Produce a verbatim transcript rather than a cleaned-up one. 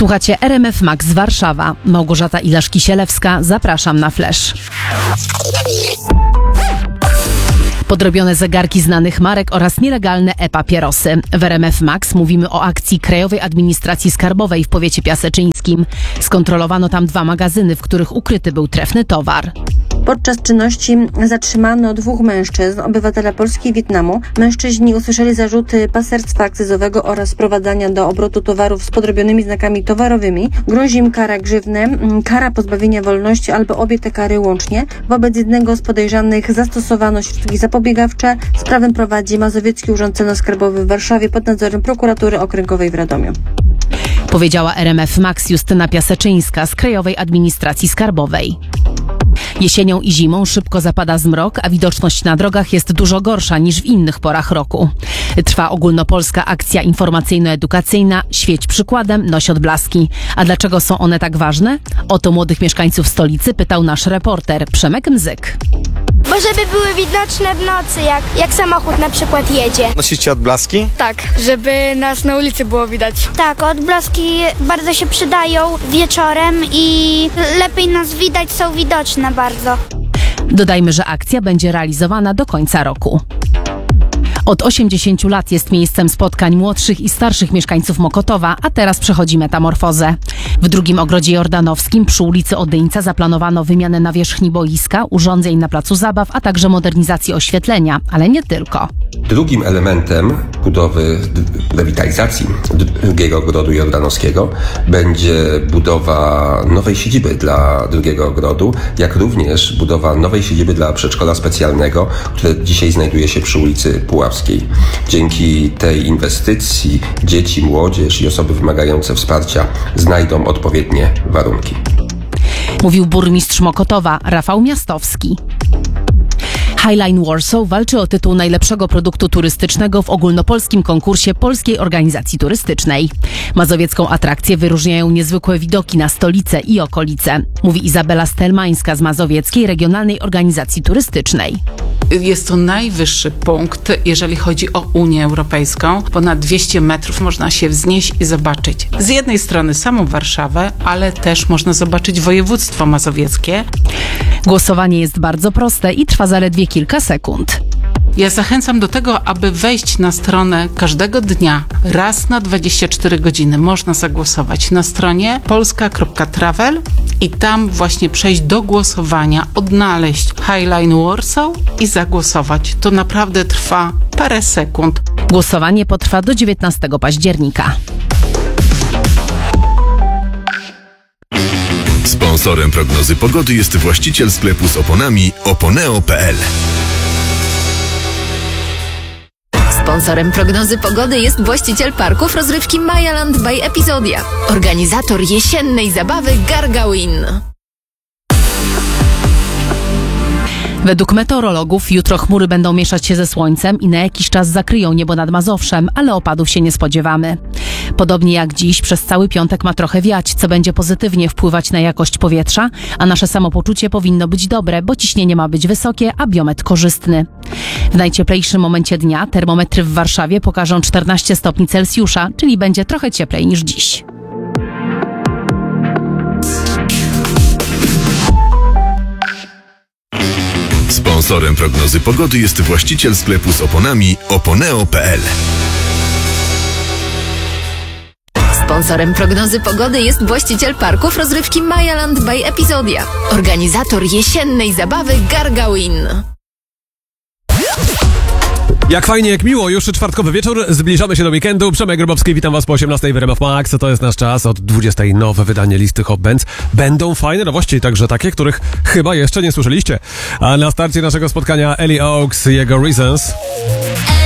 Słuchacie R M F Max Warszawa. Małgorzata Ilaszki-Sielewska. Zapraszam na Flash. Podrobione zegarki znanych marek oraz nielegalne e-papierosy. W R M F Max mówimy o akcji Krajowej Administracji Skarbowej w powiecie piaseczyńskim. Skontrolowano tam dwa magazyny, w których ukryty był trefny towar. Podczas czynności zatrzymano dwóch mężczyzn, obywatela Polski i Wietnamu. Mężczyźni usłyszeli zarzuty paserstwa akcyzowego oraz sprowadzania do obrotu towarów z podrobionymi znakami towarowymi. Grozi im kara grzywny, kara pozbawienia wolności albo obie te kary łącznie. Wobec jednego z podejrzanych zastosowano środki zapobiegawcze. Sprawę prowadzi Mazowiecki Urząd Celno-Skarbowy w Warszawie pod nadzorem Prokuratury Okręgowej w Radomiu. Powiedziała R M F Max Justyna Piaseczyńska z Krajowej Administracji Skarbowej. Jesienią i zimą szybko zapada zmrok, a widoczność na drogach jest dużo gorsza niż w innych porach roku. Trwa ogólnopolska akcja informacyjno-edukacyjna Świeć przykładem, noś odblaski. A dlaczego są one tak ważne? O to młodych mieszkańców stolicy pytał nasz reporter Przemek Mzyk. Bo żeby były widoczne w nocy, jak, jak samochód na przykład jedzie. Nosicie odblaski? Tak, żeby nas na ulicy było widać. Tak, odblaski bardzo się przydają wieczorem i lepiej nas widać, są widoczne bardzo. Dodajmy, że akcja będzie realizowana do końca roku. Od osiemdziesięciu lat jest miejscem spotkań młodszych i starszych mieszkańców Mokotowa, a teraz przechodzi metamorfozę. W drugim ogrodzie jordanowskim przy ulicy Odyńca zaplanowano wymianę nawierzchni boiska, urządzeń na placu zabaw, a także modernizację oświetlenia, ale nie tylko. Drugim elementem budowy, rewitalizacji drugiego ogrodu jordanowskiego będzie budowa nowej siedziby dla drugiego ogrodu, jak również budowa nowej siedziby dla przedszkola specjalnego, które dzisiaj znajduje się przy ulicy Puławskiej. Dzięki tej inwestycji dzieci, młodzież i osoby wymagające wsparcia znajdą odpowiednie warunki. Mówił burmistrz Mokotowa Rafał Miastowski. Highline Warsaw walczy o tytuł najlepszego produktu turystycznego w ogólnopolskim konkursie Polskiej Organizacji Turystycznej. Mazowiecką atrakcję wyróżniają niezwykłe widoki na stolicę i okolice, mówi Izabela Stelmańska z Mazowieckiej Regionalnej Organizacji Turystycznej. Jest to najwyższy punkt, jeżeli chodzi o Unię Europejską. Ponad dwieście metrów można się wznieść i zobaczyć z jednej strony samą Warszawę, ale też można zobaczyć województwo mazowieckie. Głosowanie jest bardzo proste i trwa zaledwie kilka sekund. Ja zachęcam do tego, aby wejść na stronę każdego dnia, raz na dwadzieścia cztery godziny. Można zagłosować na stronie polska kropka travel i tam właśnie przejść do głosowania, odnaleźć Highline Warsaw i zagłosować. To naprawdę trwa parę sekund. Głosowanie potrwa do dziewiętnastego października. Sponsorem prognozy pogody jest właściciel sklepu z oponami oponeo kropka p l. Sponsorem prognozy pogody jest właściciel parków rozrywki Mayaland by Epizodia. Organizator jesiennej zabawy Gargawin. Według meteorologów jutro chmury będą mieszać się ze słońcem i na jakiś czas zakryją niebo nad Mazowszem, ale opadów się nie spodziewamy. Podobnie jak dziś, przez cały piątek ma trochę wiać, co będzie pozytywnie wpływać na jakość powietrza, a nasze samopoczucie powinno być dobre, bo ciśnienie ma być wysokie, a biometr korzystny. W najcieplejszym momencie dnia termometry w Warszawie pokażą czternaście stopni Celsjusza, czyli będzie trochę cieplej niż dziś. Sponsorem prognozy pogody jest właściciel sklepu z oponami oponeo kropka p l. Sponsorem prognozy pogody jest właściciel parków rozrywki Mayaland by Epizodia. Organizator jesiennej zabawy Gargawin. Jak fajnie, jak miło, już czwartkowy wieczór, zbliżamy się do weekendu. Przemek Grybowski, witam was po osiemnastej w R M F Max. To jest nasz czas, od dwudziestej nowe wydanie listy Hot Bands. Będą fajne nowości, także takie, których chyba jeszcze nie słyszeliście. A na starcie naszego spotkania Ellie Oaks i jego Reasons.